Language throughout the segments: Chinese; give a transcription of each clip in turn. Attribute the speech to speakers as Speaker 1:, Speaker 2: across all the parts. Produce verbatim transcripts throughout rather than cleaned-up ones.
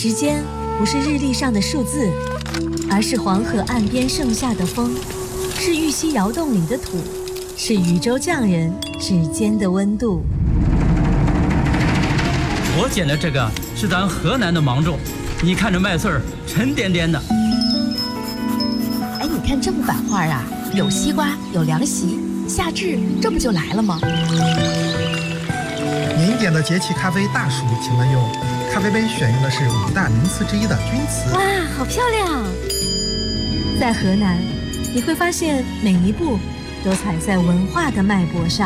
Speaker 1: 时间不是日历上的数字，而是黄河岸边盛夏的风，是玉溪窑洞里的土，是禹州匠人指尖的温度。
Speaker 2: 我捡的这个是咱河南的芒种，你看这麦穗儿沉甸甸的。
Speaker 3: 哎，你看这幅版画啊，有西瓜，有凉席，夏至这不就来了吗？
Speaker 4: 您点的节气咖啡大暑，请问用咖啡杯选用的是五大名瓷之一的钧瓷。
Speaker 3: 哇，好漂亮！
Speaker 1: 在河南，你会发现每一步都踩在文化的脉搏上。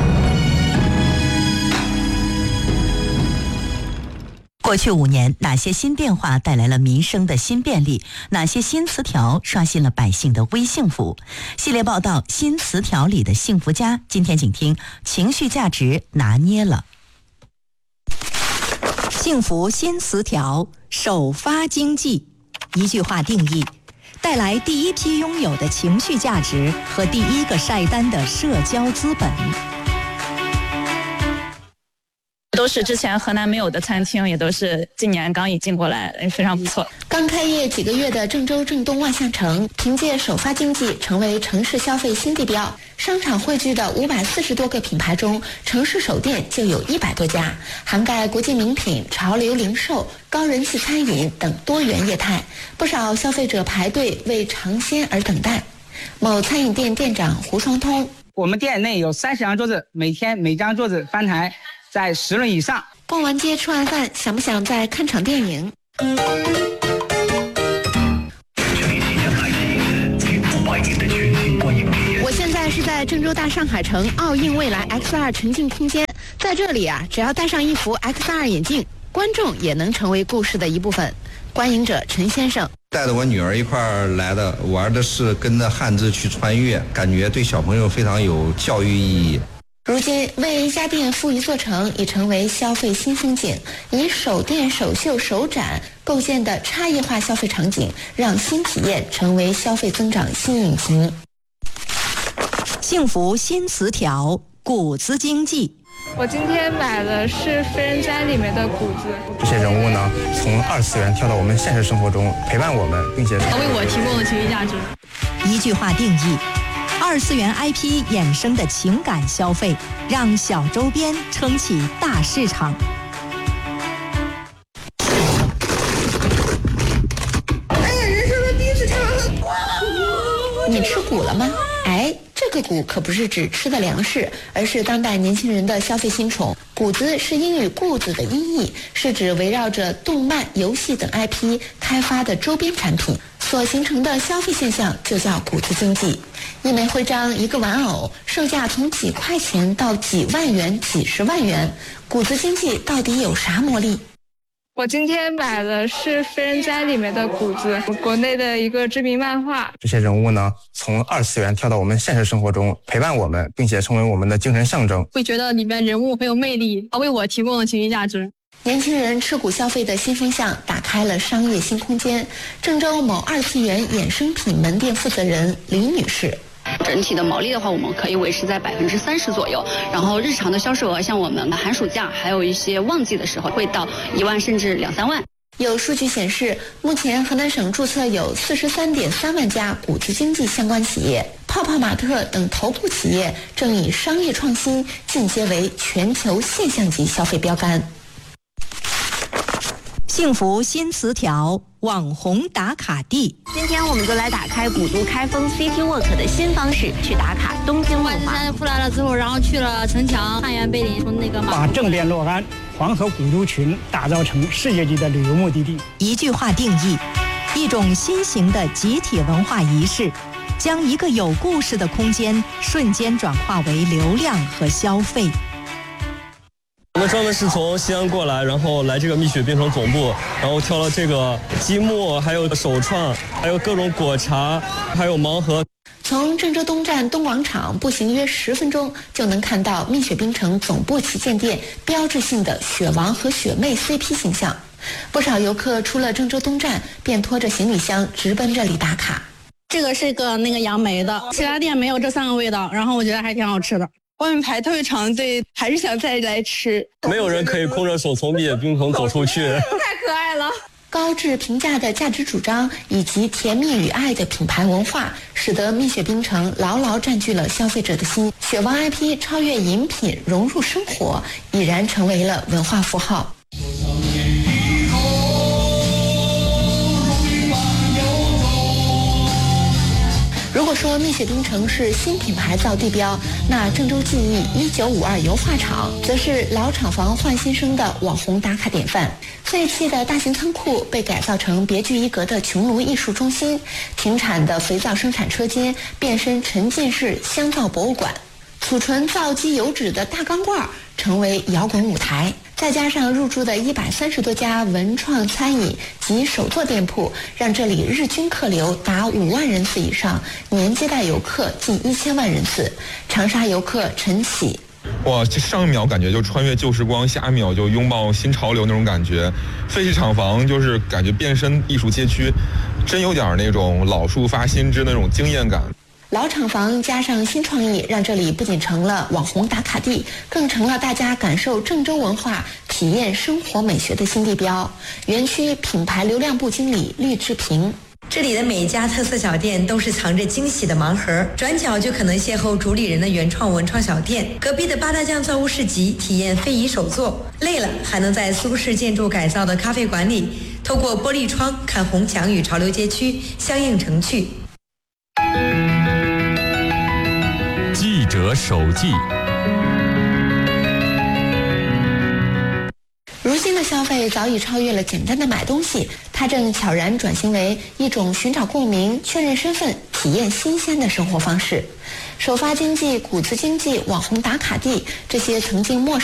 Speaker 5: 过去五年，哪些新变化带来了民生的新便利？哪些新词条刷新了百姓的微幸福？系列报道《新词条里的幸福家》，今天请听情绪价值拿捏了。幸福新词条，首发经济。一句话定义：带来第一批拥有的情绪价值和第一个晒单的社交资本。
Speaker 6: 都是之前河南没有的餐厅，也都是今年刚引进过来，非常不错。
Speaker 7: 刚开业几个月的郑州郑东万象城，凭借首发经济成为城市消费新地标。商场汇聚的五百四十多个品牌中，城市首店就有一百多家，涵盖国际名品、潮流零售、高人气餐饮等多元业态。不少消费者排队为尝鲜而等待。某餐饮店店长胡双通：
Speaker 8: 我们店内有三十张桌子，每天每张桌子翻台在十轮以上。
Speaker 7: 逛完街吃完饭，想不想再看场电影？我现在是在郑州大上海城奥运未来 X 二 沉浸空间，在这里啊，只要戴上一副 X 二 眼镜，观众也能成为故事的一部分。观影者陈先生：
Speaker 9: 带着我女儿一块儿来的，玩的是跟着汉字去穿越，感觉对小朋友非常有教育意义。
Speaker 7: 如今，为一家店赋一座城已成为消费新风景。以首店、首秀、首展构建的差异化消费场景，让新体验成为消费增长新引擎。
Speaker 5: 幸福新词条，谷子经济。
Speaker 10: 我今天买的是《非人哉》里面的谷子。
Speaker 11: 这些人物呢，从二次元跳到我们现实生活中，陪伴我们，并且
Speaker 12: 他为我提供了情绪价值。
Speaker 5: 一句话定义：二次元 I P 衍生的情感消费，让小周边撑起大市场。
Speaker 7: 哎呀，人生的第一次吃完，你吃谷了吗？哎，这个谷可不是指吃的粮食，而是当代年轻人的消费新宠。谷子是英语固子的音译，是指围绕着动漫、游戏等 I P 开发的周边产品所形成的消费现象，就叫谷子经济。一枚徽章，一个玩偶，售价从几块钱到几万元、几十万元。谷子经济到底有啥魔力？
Speaker 10: 我今天买的是《非人哉》里面的谷子，国内的一个知名漫画。
Speaker 11: 这些人物呢，从二次元跳到我们现实生活中，陪伴我们，并且成为我们的精神象征。
Speaker 12: 会觉得里面人物很有魅力，为我提供了情绪价值。
Speaker 7: 年轻人吃谷消费的新风向打开了商业新空间。郑州某二次元衍生品门店负责人李女士：
Speaker 13: 整体的毛利的话，我们可以维持在百分之三十左右。然后日常的销售额，像我们寒暑假还有一些旺季的时候，会到一万甚至两三万。
Speaker 7: 有数据显示，目前河南省注册有四十三点三万家谷子经济相关企业，泡泡玛特等头部企业正以商业创新进阶为全球现象级消费标杆。
Speaker 5: 幸福新词条，网红打卡地。
Speaker 14: 今天我们就来打开古都开封 City Walk 的新方式，去打卡东京万华。
Speaker 12: 山出来了之后，然后去了城墙、汉源碑林，从那个
Speaker 15: 把正殿洛安、黄河古都群打造成世界级的旅游目的地。
Speaker 5: 一句话定义：一种新型的集体文化仪式，将一个有故事的空间瞬间转化为流量和消费。
Speaker 16: 我们专门是从西安过来，然后来这个蜜雪冰城总部，然后挑了这个积木，还有手创，还有各种果茶，还有盲盒。
Speaker 7: 从郑州东站东广场步行约十分钟，就能看到蜜雪冰城总部旗舰店标志性的雪王和雪妹 C P 形象。不少游客出了郑州东站，便拖着行李箱直奔这里打卡。
Speaker 12: 这个是个那个杨梅的，其他店没有这三个味道，然后我觉得还挺好吃的。
Speaker 17: 外面排特别长队，还是想再来吃。
Speaker 16: 没有人可以空着手从蜜雪冰城走出去。
Speaker 17: 太可爱了。
Speaker 7: 高质平价的价值主张以及甜蜜与爱的品牌文化，使得蜜雪冰城牢牢占据了消费者的心。雪王 I P 超越饮品融入生活，已然成为了文化符号。如果说蜜雪冰城是新品牌造地标，那郑州记忆一九五二油画厂则是老厂房换新生的网红打卡典范。废弃的大型仓库被改造成别具一格的穹庐艺术中心，停产的肥皂生产车间变身沉浸式香皂博物馆，储存皂基油脂的大钢罐成为摇滚舞台。再加上入驻的一百三十多家文创餐饮及手作店铺，让这里日均客流达五万人次以上，年接待游客近一千万人次。长沙游客陈喜：
Speaker 18: 哇，上一秒感觉就穿越旧时光，下一秒就拥抱新潮流那种感觉。废弃厂房就是感觉变身艺术街区，真有点那种老树发新枝那种惊艳感。
Speaker 7: 老厂房加上新创意，让这里不仅成了网红打卡地，更成了大家感受郑州文化、体验生活美学的新地标。园区品牌流量部经理绿志平：
Speaker 19: 这里的每一家特色小店都是藏着惊喜的盲盒，转角就可能邂逅主理人的原创文创小店，隔壁的八大酱造物市集体验非遗手作，累了还能在苏式建筑改造的咖啡馆里，透过玻璃窗看红墙与潮流街区相映成趣。
Speaker 20: 记者手记。
Speaker 7: 如今的消费早已超越了简单的买东西，它正悄然转型为一种寻找共鸣、确认身份、体验新鲜的生活方式。首发经济、谷子经济、网红打卡地，这些曾经陌生